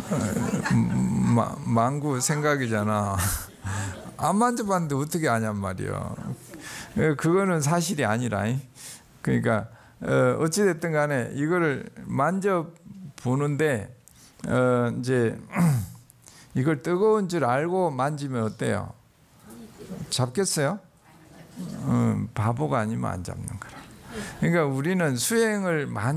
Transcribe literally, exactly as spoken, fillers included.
마, 망구 생각이잖아. 안 만져봤는데 어떻게 아냔 말이야. 그거는 사실이 아니라. 그러니까 어찌됐든 간에 이거를 만져보는데 어 이제 이걸 뜨거운 줄 알고 만지면 어때요? 잡겠어요? 어, 바보가 아니면 안 잡는 거라. 그러니까 우리는 수행을 많이